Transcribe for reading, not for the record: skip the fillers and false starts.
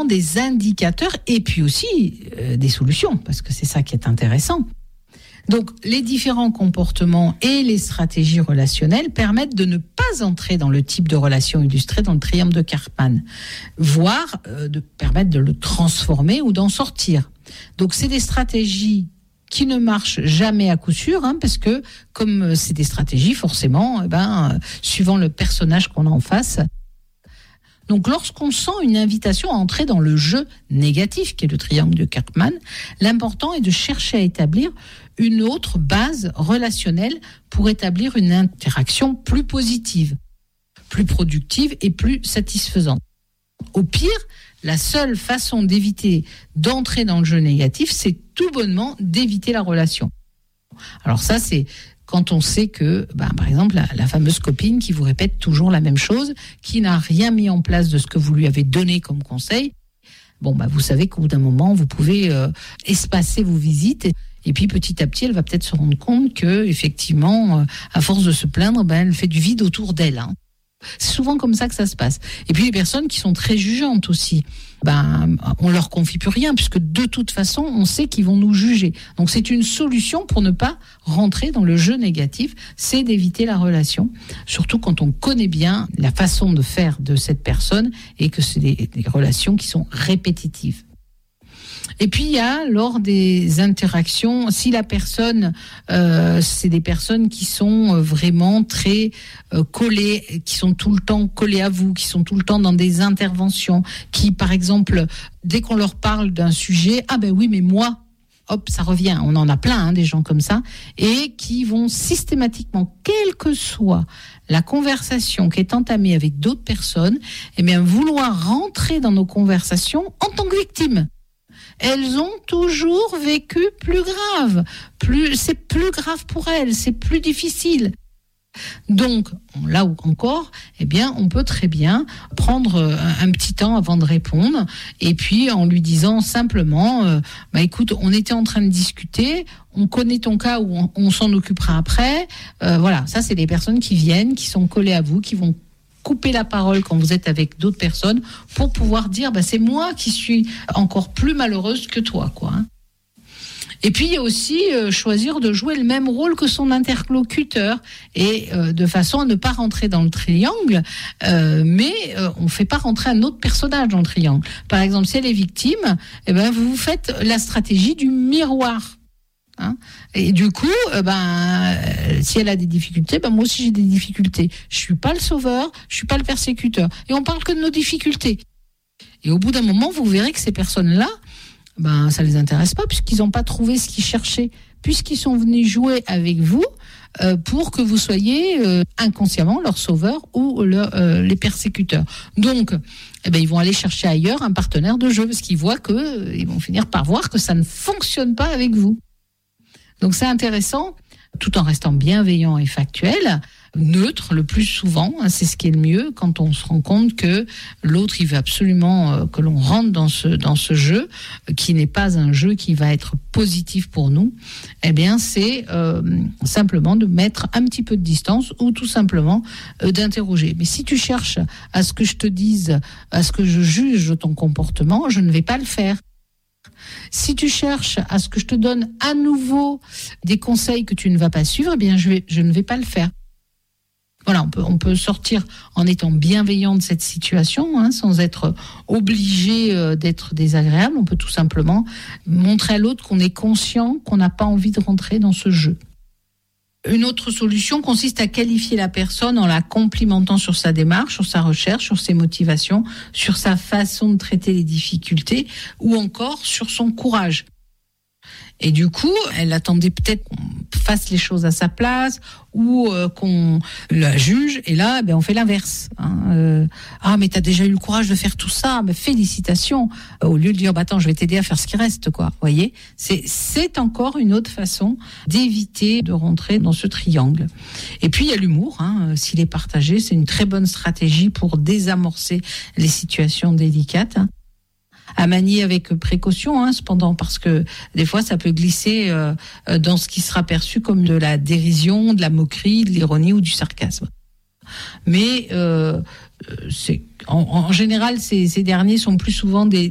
également des indicateurs et puis aussi des solutions, parce que c'est ça qui est intéressant. Donc, les différents comportements et les stratégies relationnelles permettent de ne pas entrer dans le type de relation illustré dans le triangle de Karpman, voire de permettre de le transformer ou d'en sortir. Donc, c'est des stratégies qui ne marchent jamais à coup sûr, parce que comme c'est des stratégies, forcément, suivant le personnage qu'on a en face. Donc, lorsqu'on sent une invitation à entrer dans le jeu négatif, qui est le triangle de Karpman, l'important est de chercher à établir une autre base relationnelle pour établir une interaction plus positive, plus productive et plus satisfaisante. Au pire, la seule façon d'éviter d'entrer dans le jeu négatif, c'est tout bonnement d'éviter la relation. Alors ça, c'est quand on sait que, par exemple, la fameuse copine qui vous répète toujours la même chose, qui n'a rien mis en place de ce que vous lui avez donné comme conseil, vous savez qu'au bout d'un moment, vous pouvez espacer vos visites. Et puis petit à petit, elle va peut-être se rendre compte que, effectivement, à force de se plaindre, elle fait du vide autour d'elle. C'est souvent comme ça que ça se passe. Et puis les personnes qui sont très jugeantes aussi, on leur confie plus rien, puisque de toute façon, on sait qu'ils vont nous juger. Donc c'est une solution pour ne pas rentrer dans le jeu négatif, c'est d'éviter la relation, surtout quand on connaît bien la façon de faire de cette personne et que c'est des relations qui sont répétitives. Et puis il y a lors des interactions, si la personne, c'est des personnes qui sont vraiment très collées, qui sont tout le temps collées à vous, qui sont tout le temps dans des interventions, qui par exemple, dès qu'on leur parle d'un sujet, oui mais moi, hop, ça revient. On en a plein, des gens comme ça, et qui vont systématiquement, quelle que soit la conversation qui est entamée avec d'autres personnes, vouloir rentrer dans nos conversations en tant que victime. Elles ont toujours vécu plus grave. C'est plus grave pour elles, c'est plus difficile. Donc, là encore, on peut très bien prendre un petit temps avant de répondre, et puis en lui disant simplement, écoute, on était en train de discuter, on connaît ton cas où on s'en occupera après. Voilà, ça c'est les personnes qui viennent, qui sont collées à vous, qui vont couper la parole quand vous êtes avec d'autres personnes pour pouvoir dire c'est moi qui suis encore plus malheureuse que toi, Et puis il y a aussi choisir de jouer le même rôle que son interlocuteur et de façon à ne pas rentrer dans le triangle, mais on ne fait pas rentrer un autre personnage dans le triangle. Par exemple, si elle est victime, vous faites la stratégie du miroir. Et du coup, si elle a des difficultés, moi aussi j'ai des difficultés. Je suis pas le sauveur, je suis pas le persécuteur. Et on parle que de nos difficultés. Et au bout d'un moment, vous verrez que ces personnes-là, ça les intéresse pas, puisqu'ils n'ont pas trouvé ce qu'ils cherchaient, puisqu'ils sont venus jouer avec vous pour que vous soyez inconsciemment leur sauveur ou les persécuteurs. Donc, ils vont aller chercher ailleurs un partenaire de jeu, parce qu'ils voient ils vont finir par voir que ça ne fonctionne pas avec vous. Donc c'est intéressant, tout en restant bienveillant et factuel, neutre le plus souvent, c'est ce qui est le mieux quand on se rend compte que l'autre il veut absolument que l'on rentre dans ce jeu, qui n'est pas un jeu qui va être positif pour nous. C'est simplement de mettre un petit peu de distance ou tout simplement d'interroger. Mais si tu cherches à ce que je te dise, à ce que je juge ton comportement, je ne vais pas le faire. Si tu cherches à ce que je te donne à nouveau des conseils que tu ne vas pas suivre, je ne vais pas le faire. Voilà, on peut sortir en étant bienveillant de cette situation, sans être obligé d'être désagréable. On peut tout simplement montrer à l'autre qu'on est conscient, qu'on n'a pas envie de rentrer dans ce jeu. Une autre solution consiste à qualifier la personne en la complimentant sur sa démarche, sur sa recherche, sur ses motivations, sur sa façon de traiter les difficultés ou encore sur son courage. Et du coup, elle attendait peut-être qu'on fasse les choses à sa place ou qu'on la juge. Et là, on fait l'inverse. Mais t'as déjà eu le courage de faire tout ça, mais félicitations. Au lieu de dire, attends, je vais t'aider à faire ce qui reste, quoi. Vous voyez, c'est encore une autre façon d'éviter de rentrer dans ce triangle. Et puis, il y a l'humour. S'il est partagé, c'est une très bonne stratégie pour désamorcer les situations délicates. À manier avec précaution, cependant, parce que des fois, ça peut glisser dans ce qui sera perçu comme de la dérision, de la moquerie, de l'ironie ou du sarcasme. Mais en général, ces derniers sont plus souvent des